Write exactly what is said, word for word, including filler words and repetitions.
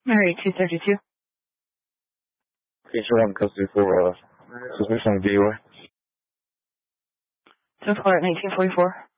Mary two thirty-two. Okay, sure, I'm custody for uh, suspicion of D U I. So far at nineteen forty-four.